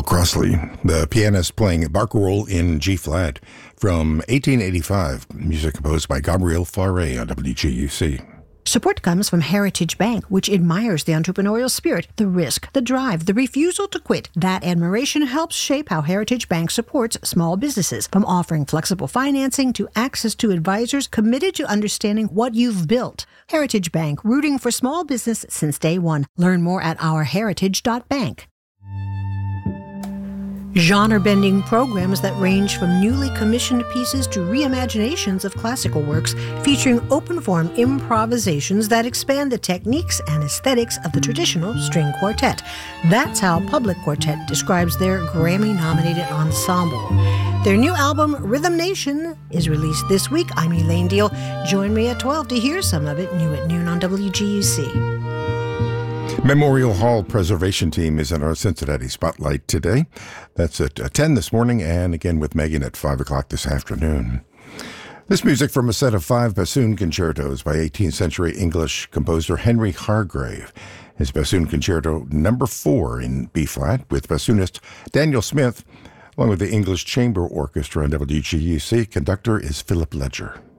Paul Crossley, the pianist playing Barcarolle in G-flat from 1885, music composed by Gabriel Fauré on WGUC. Support comes from Heritage Bank, which admires the entrepreneurial spirit, the risk, the drive, the refusal to quit. That admiration helps shape how Heritage Bank supports small businesses, from offering flexible financing to access to advisors committed to understanding what you've built. Heritage Bank, rooting for small business since day one. Learn more at ourheritage.bank. Genre-bending programs that range from newly commissioned pieces to reimaginations of classical works, featuring open-form improvisations that expand the techniques and aesthetics of the traditional string quartet. That's how Public Quartet describes their Grammy-nominated ensemble. Their new album, Rhythm Nation, is released this week. I'm Elaine Deal. Join me at 12 to hear some of it, new at noon on WGUC. Memorial Hall Preservation Team is in our Cincinnati Spotlight today. That's at 10 this morning, and again with Megan at 5 o'clock this afternoon. This music from a set of 5 bassoon concertos by 18th century English composer Henry Hargrave. His bassoon concerto number 4 in B-flat with bassoonist Daniel Smith, along with the English Chamber Orchestra on WGUC. Conductor is Philip Ledger.